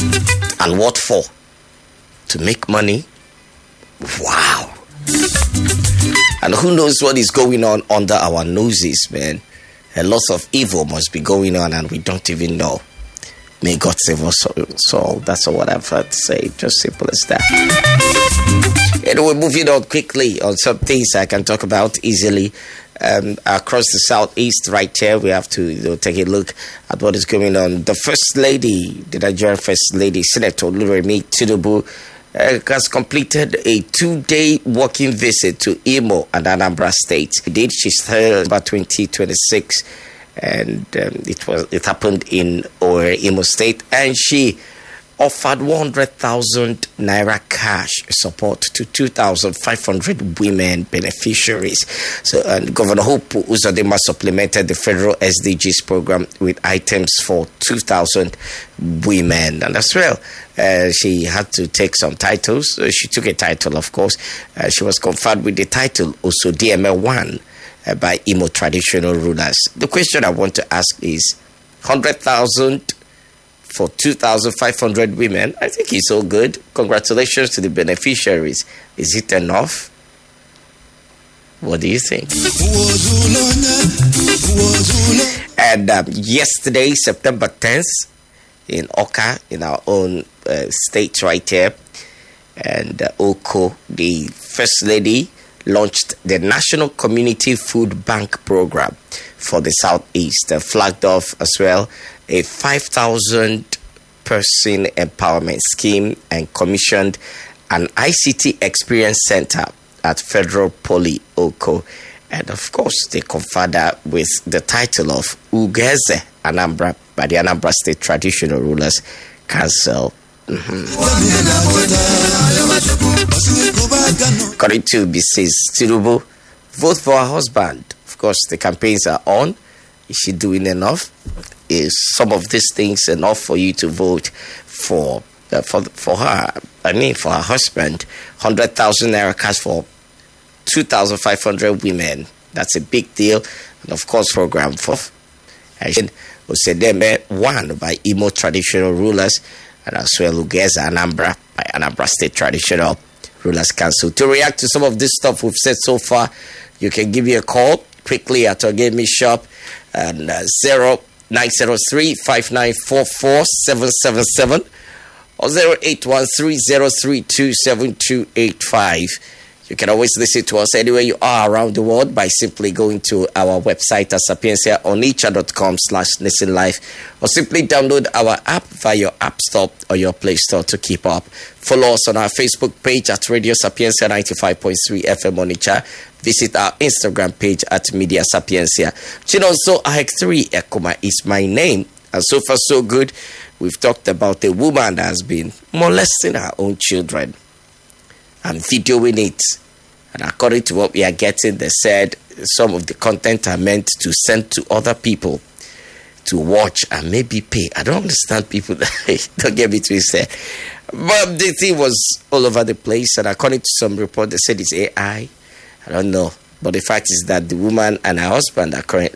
And what for? To make money? Wow. And who knows what is going on under our noses, man. A lot of evil must be going on and we don't even know. May God save us all. That's all what I've had to say. Just simple as that. Anyway, moving on quickly on some things I can talk about easily. Across the southeast right here, we have to take a look at what is going on. The First Lady, the Nigerian First Lady, Senator Oluremi Tinubu, has completed a 2-day walking visit to Imo and Anambra State. She's here about 2026, and it happened in Imo State, and she offered 100,000 naira cash support to 2,500 women beneficiaries. So, Governor Hope Uzodinma supplemented the federal SDGs program with items for 2,000 women. And as well, she had to take some titles. She took a title, of course. She was conferred with the title Osodieme-1 by Imo traditional rulers. The question I want to ask is, 100,000 for 2,500 women, I think it's all good. Congratulations to the beneficiaries. Is it enough? What do you think? And yesterday, September 10th, in Oka, in our own state right here, and Oko, the First Lady, launched the National Community Food Bank Program for the Southeast, flagged off as well a 5,000 person empowerment scheme, and commissioned an ICT Experience Center at Federal Poly Oko. And of course, they conferred her with the title of Ugeze Anambra by the Anambra State Traditional Rulers Council. According to Mrs. Tinubu, vote for her husband. Of course, the campaigns are on. Is she doing enough? Is some of these things enough for you to vote for her? For her husband. 100,000 naira cash for 2,500 women. That's a big deal. And of course, program for Osodieme-1 by Imo traditional rulers, and as well Ugeze Anambra by Anambra State Traditional Rulers Council. To react to some of this stuff we've said so far, you can give me a call quickly at our gaming shop and 0903-5944-777 or 0813-032-7285. You can always listen to us anywhere you are around the world by simply going to our website at sapientia.com/listen live, or simply download our app via your App Store or your Play Store to keep up. Follow us on our Facebook page at Radio Sapientia 95.3 FM Onitsha. Visit our Instagram page at Media Sapientia. Chinonso Ahek3 Ekuma is my name. And so far so good. We've talked about a woman that has been molesting her own children and videoing it. And according to what we are getting, they said some of the content are meant to send to other people to watch and maybe pay. I don't understand people that don't get me twisted. But the thing was all over the place, and according to some report, they said it's AI. I don't know. But the fact is that the woman and her husband are currently